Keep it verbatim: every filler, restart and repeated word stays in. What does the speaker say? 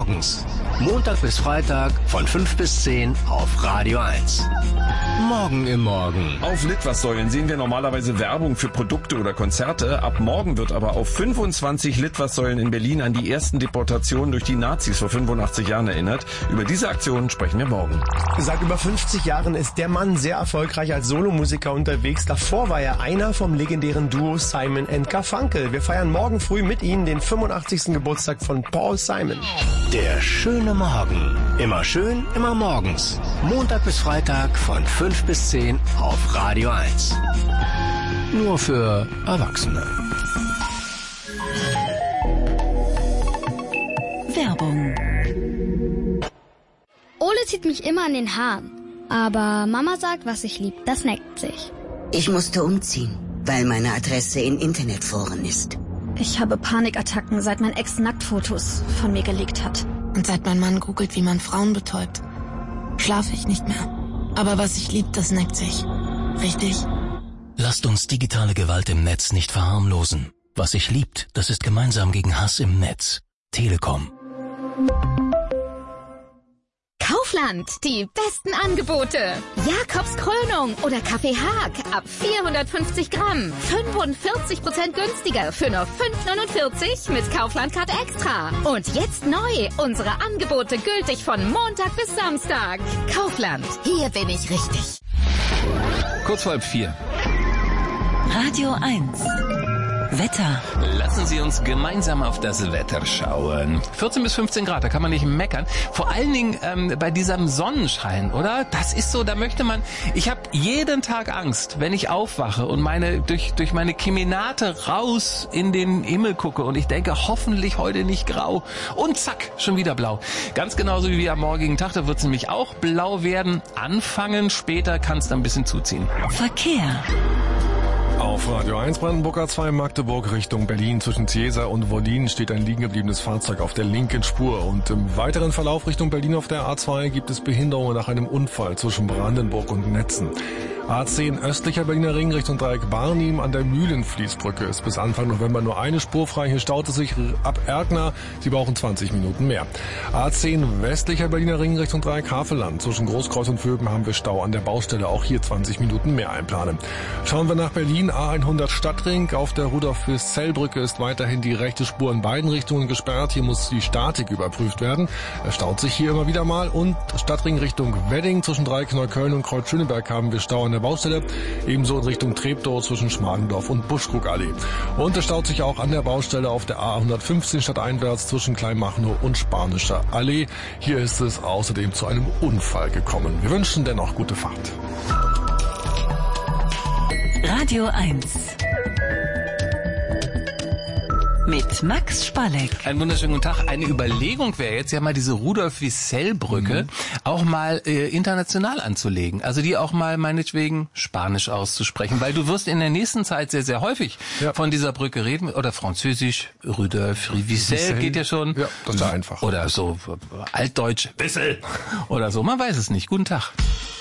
morgens. Montag bis Freitag von fünf bis zehn auf Radio eins. Morgen im Morgen. Auf Litfaßsäulen sehen wir normalerweise Werbung für Produkte oder Konzerte. Ab morgen wird aber auf fünfundzwanzig Litfaßsäulen in Berlin an die ersten Deportationen durch die Nazis vor fünfundachtzig Jahren erinnert. Über diese Aktion sprechen wir morgen. Seit über fünfzig Jahren ist der Mann sehr erfolgreich als Solomusiker unterwegs. Davor war er einer vom legendären Duo Simon and Garfunkel. Wir feiern morgen früh mit Ihnen den fünfundachtzigsten Geburtstag von Paul Simon. Der schöne Morgen. Immer schön, immer morgens. Montag bis Freitag von fünf bis zehn auf Radio eins. Nur für Erwachsene. Werbung. Ole zieht mich immer an den Haaren. Aber Mama sagt, was ich lieb, das neckt sich. Ich musste umziehen, weil meine Adresse in Internetforen ist. Ich habe Panikattacken, seit mein Ex Nacktfotos von mir geleakt hat. Und seit mein Mann googelt, wie man Frauen betäubt, schlafe ich nicht mehr. Aber was ich lieb, das neckt sich. Richtig? Lasst uns digitale Gewalt im Netz nicht verharmlosen. Was sich liebt, das ist gemeinsam gegen Hass im Netz. Telekom. Kaufland, die besten Angebote. Jakobs Krönung oder Kaffee Haag ab vierhundertfünfzig Gramm. fünfundvierzig Prozent günstiger für nur fünf neunundvierzig mit Kaufland-Card Extra. Und jetzt neu, unsere Angebote gültig von Montag bis Samstag. Kaufland, hier bin ich richtig. Kurz vor halb vier. Radio eins. Wetter. Lassen Sie uns gemeinsam auf das Wetter schauen. vierzehn bis fünfzehn Grad, da kann man nicht meckern. Vor allen Dingen ähm, bei diesem Sonnenschein, oder? Das ist so, da möchte man... Ich habe jeden Tag Angst, wenn ich aufwache und meine durch durch meine Kemenate raus in den Himmel gucke und ich denke, hoffentlich heute nicht grau. Und zack, schon wieder blau. Ganz genauso wie am morgigen Tag, da wird es nämlich auch blau werden. Anfangen, später kann es dann ein bisschen zuziehen. Verkehr. Auf Radio eins Brandenburg A zwei Magdeburg Richtung Berlin zwischen Ziesa und Wollin steht ein liegen gebliebenes Fahrzeug auf der linken Spur. Und im weiteren Verlauf Richtung Berlin auf der A zwei gibt es Behinderungen nach einem Unfall zwischen Brandenburg und Netzen. A zehn östlicher Berliner Ring Richtung Dreieck Barnim an der Mühlenfließbrücke ist bis Anfang November nur eine Spur frei. Hier staut es sich ab Erkner. Sie brauchen zwanzig Minuten mehr. A zehn westlicher Berliner Ring Richtung Dreieck Havelland. Zwischen Großkreuz und Vöben haben wir Stau an der Baustelle. Auch hier zwanzig Minuten mehr einplanen. Schauen wir nach Berlin. A hundert Stadtring. Auf der Rudolf-Fürst-Zell-Brücke ist weiterhin die rechte Spur in beiden Richtungen gesperrt. Hier muss die Statik überprüft werden. Er staut sich hier immer wieder mal. Und Stadtring Richtung Wedding. Zwischen Dreieck Neukölln und Kreuz Schöneberg haben wir Stau an der Baustelle. Ebenso in Richtung Treptow zwischen Schmargendorf und Buschkrugallee. Und es staut sich auch an der Baustelle auf der A hundertfünfzehn stadteinwärts zwischen Kleinmachnow und Spanischer Allee. Hier ist es außerdem zu einem Unfall gekommen. Wir wünschen dennoch gute Fahrt. Radio eins. Mit Max Spalleck. Einen wunderschönen guten Tag. Eine Überlegung wäre jetzt ja mal diese Rudolf-Wiesel-Brücke mhm. auch mal äh, international anzulegen. Also die auch mal meinetwegen Spanisch auszusprechen. Weil du wirst in der nächsten Zeit sehr, sehr häufig ja. von dieser Brücke reden. Oder Französisch, Rudolf-Wiesel geht ja schon. Ja, das ist ja einfach. Oder so Altdeutsch, Wissel. Oder so, man weiß es nicht. Guten Tag.